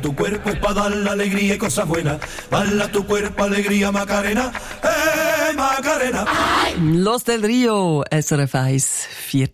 tu cuerpo es pa' dar la alegría y cosas buenas. Bala tu cuerpo, alegría, Macarena, Macarena. Los del Rio, SRF 1,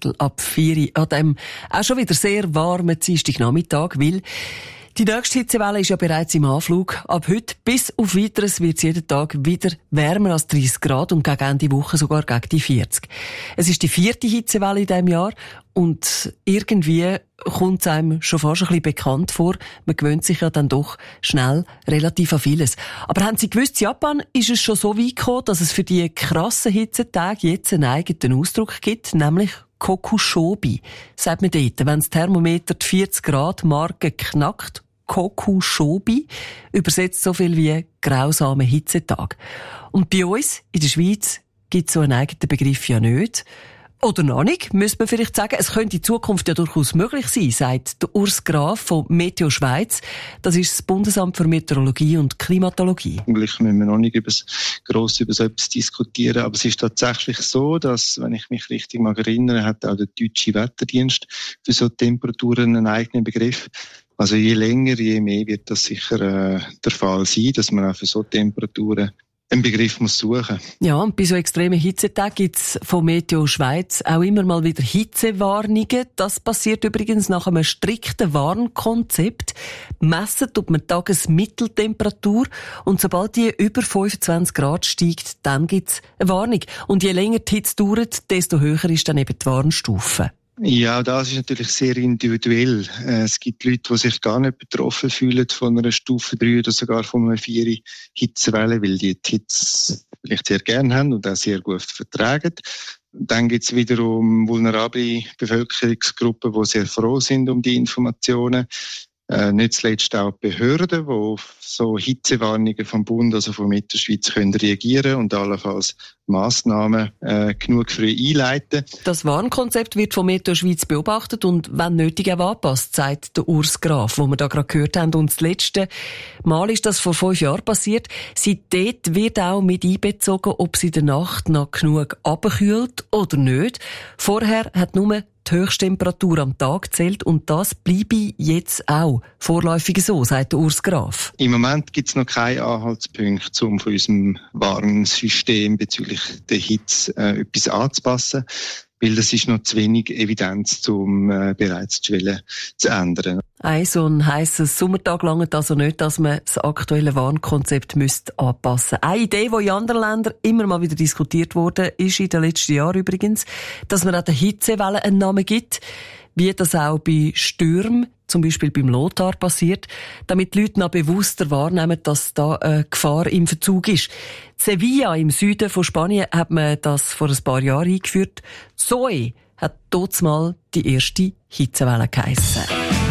3:45 an dem auch schon wieder sehr warmen Dienstagnachmittag, weil die nächste Hitzewelle ist ja bereits im Anflug. Ab heute bis auf Weiteres wird es jeden Tag wieder wärmer als 30 Grad und gegen Ende Woche sogar gegen die 40. Es ist die 4. Hitzewelle in diesem Jahr und irgendwie kommt es einem schon fast ein bisschen bekannt vor. Man gewöhnt sich ja dann doch schnell relativ an vieles. Aber haben Sie gewusst, in Japan ist es schon so weit gekommen, dass es für die krassen Hitzetage jetzt einen eigenen Ausdruck gibt, nämlich Kokushobi, sagt man dort. Wenn das Thermometer die 40 Grad Marke knackt, Kokushobi, übersetzt so viel wie grausame Hitzetag. Und bei uns, in der Schweiz, gibt es so einen eigenen Begriff ja nicht. Oder noch nicht, müsste man vielleicht sagen. Es könnte in Zukunft ja durchaus möglich sein, sagt der Urs Graf von Meteo Schweiz. Das ist das Bundesamt für Meteorologie und Klimatologie. Eigentlich müssen wir noch nicht gross über so etwas diskutieren. Aber es ist tatsächlich so, dass, wenn ich mich richtig mag erinnere, hat auch der deutsche Wetterdienst für so Temperaturen einen eigenen Begriff. Also je länger, je mehr wird das sicher der Fall sein, dass man auch für so Temperaturen einen Begriff muss suchen. Ja, und bei so extremen Hitzetagen gibt es von Meteo Schweiz auch immer mal wieder Hitzewarnungen. Das passiert übrigens nach einem strikten Warnkonzept. Messen tut man die Tagesmitteltemperatur und sobald die über 25 Grad steigt, dann gibt es eine Warnung. Und je länger die Hitze dauert, desto höher ist dann eben die Warnstufe. Ja, das ist natürlich sehr individuell. Es gibt Leute, die sich gar nicht betroffen fühlen von einer Stufe 3 oder sogar von einer 4 Hitzewelle, weil die Hitze vielleicht sehr gerne haben und auch sehr gut vertragen. Dann gibt es wiederum vulnerable Bevölkerungsgruppen, die sehr froh sind um die Informationen. Nicht zuletzt auch Behörden, die auf so Hitzewarnungen vom Bund, also von Mittelschweiz, können reagieren und allenfalls Massnahmen genug früh einleiten. Das Warnkonzept wird von Meteo Schweiz beobachtet und wenn nötig auch angepasst, sagt der Urs Graf, wo wir da gerade gehört haben. Und das letzte Mal ist das vor 5 Jahren passiert. Seitdem wird auch mit einbezogen, ob es in der Nacht noch genug abkühlt oder nicht. Vorher hat nur die Höchsttemperatur am Tag zählt und das bleibe jetzt auch vorläufig so, sagt der Urs Graf. Im Moment gibt es noch keinen Anhaltspunkt, um von unserem Warnsystem bezüglich der Hitze etwas anzupassen, weil das ist noch zu wenig Evidenz, um bereits die Schwelle zu ändern. So ein heisses Sommertag langt also nicht, dass man das aktuelle Warnkonzept anpassen müsste. Eine Idee, die in anderen Ländern immer mal wieder diskutiert wurde, ist in den letzten Jahren übrigens, dass man auch der Hitzewelle einen Namen gibt, wie das auch bei Stürmen, zum Beispiel beim Lothar, passiert, damit die Leute noch bewusster wahrnehmen, dass da eine Gefahr im Verzug ist. Sevilla im Süden von Spanien hat man das vor ein paar Jahren eingeführt. Zoe hat dort mal die erste Hitzewelle geheissen.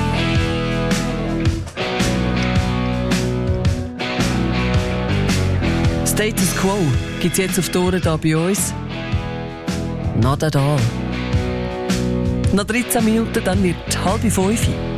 Status Quo gibt's jetzt auf die Ohren hier bei uns. Not at all. Nach 13 Minuten, dann wird 4:30.